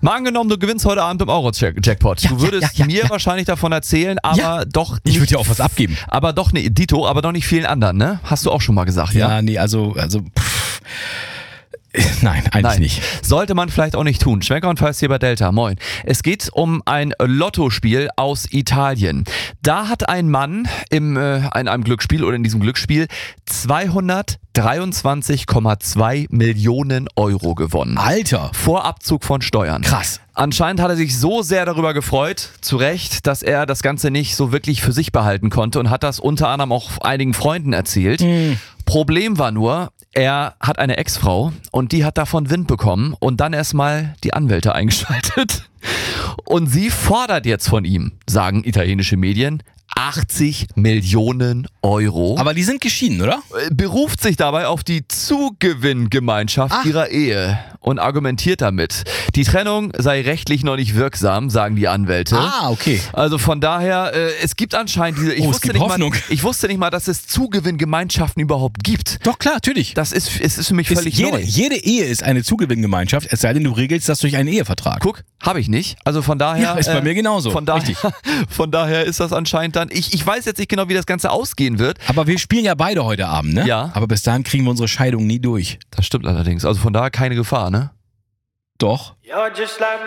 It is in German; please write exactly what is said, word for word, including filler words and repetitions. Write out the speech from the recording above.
Mal angenommen, du gewinnst heute Abend im Euro-Jackpot. Ja, du würdest ja, ja, ja, mir ja. wahrscheinlich davon erzählen, aber Ja. doch nicht. Ich würde dir auch was abgeben. Aber doch nicht, Dito, aber doch nicht vielen anderen, ne? Hast du auch schon mal gesagt, ja? Ja, nee, also, also pff. Nein, eigentlich Nein. nicht. Sollte man vielleicht auch nicht tun. Schwenker und Falls hier bei Delta. Moin. Es geht um ein Lottospiel aus Italien. Da hat ein Mann im, äh, in einem Glücksspiel oder in diesem Glücksspiel zweihundertdreiundzwanzig Komma zwei Millionen Euro gewonnen. Alter. Vor Abzug von Steuern. Krass. Anscheinend hat er sich so sehr darüber gefreut, zu Recht, dass er das Ganze nicht so wirklich für sich behalten konnte und hat das unter anderem auch einigen Freunden erzählt. Mhm. Problem war nur, er hat eine Ex-Frau und die hat davon Wind bekommen und dann erstmal die Anwälte eingeschaltet. Und sie fordert jetzt von ihm, sagen italienische Medien, achtzig Millionen Euro. Aber die sind geschieden, oder? Beruft sich dabei auf die Zugewinngemeinschaft Ach. ihrer Ehe und argumentiert damit, die Trennung sei rechtlich noch nicht wirksam, sagen die Anwälte. Ah, okay. Also von daher, äh, es gibt anscheinend diese, ich, Oh, es wusste gibt nicht mal, Hoffnung. ich wusste nicht mal, dass es Zugewinngemeinschaften überhaupt gibt. Doch, klar, natürlich. Das ist, es ist für mich Ist völlig jede, neu. jede Ehe ist eine Zugewinngemeinschaft, es sei denn, du regelst das durch einen Ehevertrag. Guck, habe ich nicht. Also von daher. Ja, ist bei mir genauso. Von daher, Richtig. von daher ist das anscheinend dann. Ich, ich weiß jetzt nicht genau, wie das Ganze ausgehen wird. Aber wir spielen ja beide heute Abend, ne? Ja. Aber bis dahin kriegen wir unsere Scheidung nie durch. Das stimmt allerdings. Also von daher keine Gefahr, ne? Doch. You're just like